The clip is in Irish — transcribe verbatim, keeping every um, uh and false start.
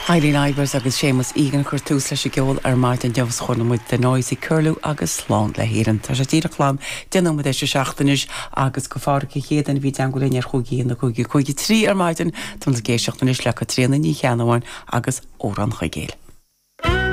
Eileen Ivers agus Seamus Egan chuir tús leis geol ar maid an deos chuna muid de noisí curlú agus slán le héan. Tá sé díachlám denú mu éis seachtanis agus go fáracha chéan bhí angolín ar chugaí na chuigi chuigi trí ar maidin tún le géisioachtanis le go tríanana ní cheanháin agus órán chuigéil.